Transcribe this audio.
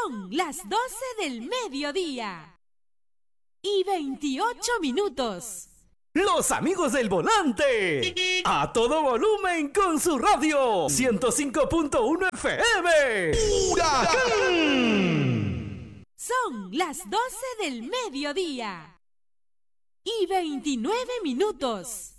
Son las 12 del mediodía y 28 minutos. Los amigos del volante, a todo volumen con su radio 105.1 FM. ¡Huracán! Son las 12 del mediodía y 29 minutos.